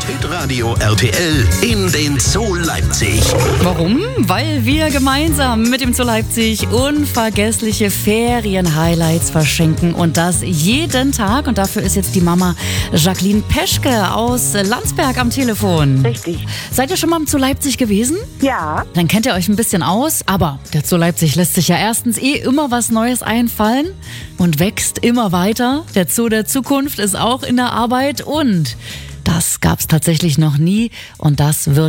Hitradio RTL in den Zoo Leipzig. Warum? Weil wir gemeinsam mit dem Zoo Leipzig unvergessliche Ferien-Highlights verschenken und das jeden Tag. Und dafür ist jetzt die Mama Jacqueline Peschke aus Landsberg am Telefon. Richtig. Seid ihr schon mal im Zoo Leipzig gewesen? Ja. Dann kennt ihr euch ein bisschen aus, aber der Zoo Leipzig lässt sich ja erstens immer was Neues einfallen und wächst immer weiter. Der Zoo der Zukunft ist auch in der Arbeit und das gab's tatsächlich noch nie und das wird